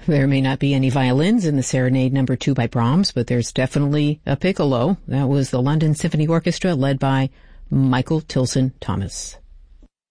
There may not be any violins in the Serenade No. 2 by Brahms, but there's definitely a piccolo. That was the London Symphony Orchestra led by Michael Tilson Thomas.